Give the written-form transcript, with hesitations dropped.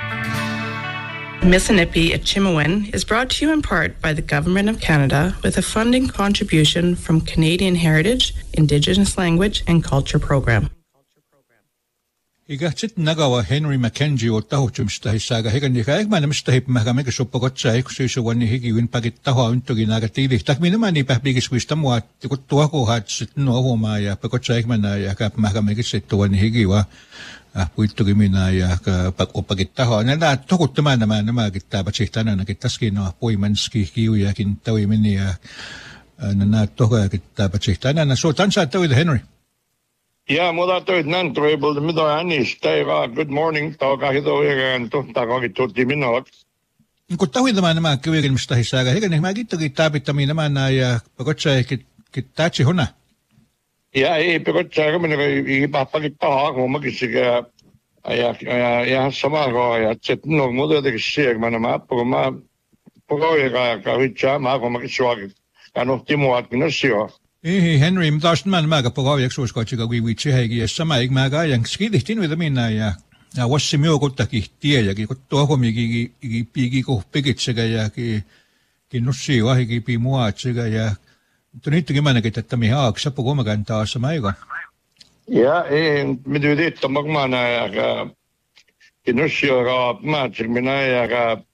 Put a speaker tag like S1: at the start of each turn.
S1: Missinipi at Chimawin is brought to you in part by the Government of Canada with a funding contribution from Canadian Heritage, Indigenous Language and Culture Program.
S2: Igatit nagawa Henry Mackenzie o tahutumstahi saga higanika ekmanamstahip magamega sopogotsa ikususuwani higiwin pagitaho unto ginagatili takminamani pahbigis wistamwa tikuttuako hat sitno maya pagotsa ekmanaya kap magamega situwani higiwa puittugimina ja pagitaho nana tokuttuman naman magita batsitana nakitaskino poimanski kiuyakin tawimini ja nana toka kita batsitana na so tansa tawid Henry.
S3: Ja, mutta töiden trouble mitä äänistä good morning tauka hito ja tauka tutti minut.
S2: Kun tahuidamaan nämä kyvykelmistä hisaaga, eikä mä kittokin taapittamia nämä ja pakotsa kittaatsi hona.
S3: Ja ei pakotsa kun ei pappakin tahaa kun mä kissikä ja sama ko ja sit no muuta tekisiä mä nämä kun mä pokoja ka hitsaa mä kun mä kissuakin ja no timoat minä
S2: Henry, mä taas mä pogaaviaksi uskoitsiga kui vitsi heigi ja sama ik mä kaajan skidihtin vida minna ja wassi mio kottaki tiejäkin kun tuohomiki pigi ko pigitsega ja ki nussi vahigi pi muatsega ja tunittukin mä näkit että mi haaksa pogomagan taas mä eikä.
S3: Ja ei mitä ditto magmana ja ki nussi ra maatsig minä ja